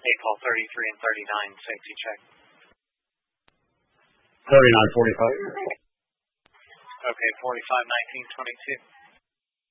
call 33 and 39, safety check. 3945. Okay, 45, 19, 22.